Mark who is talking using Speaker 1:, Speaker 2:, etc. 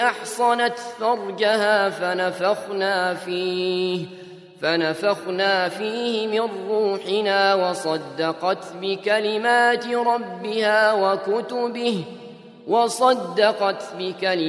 Speaker 1: أحصنت فرجها فنفخنا فيه من روحنا وصدقت بكلمات ربها وكتبه